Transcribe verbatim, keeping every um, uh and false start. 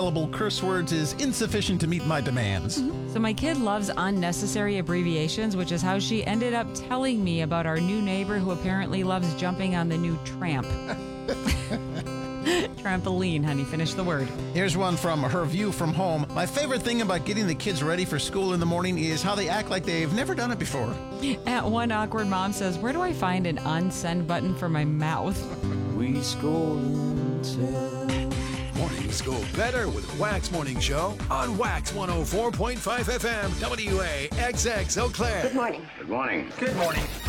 syllable curse words is insufficient to meet my demands. So my kid loves unnecessary abbreviations, which is how she ended up telling me about our new neighbor who apparently loves jumping on the new tramp. Trampoline, honey. Finish the word. Here's one from her view from home. My favorite thing about getting the kids ready for school in the morning is how they act like they've never done it before. At one awkward mom says, where do I find an unsend button for my mouth? We score until... Mornings go better with Wax Morning Show on Wax one oh four point five F M, W A X X Eau Claire. Good morning. Good morning. Good morning.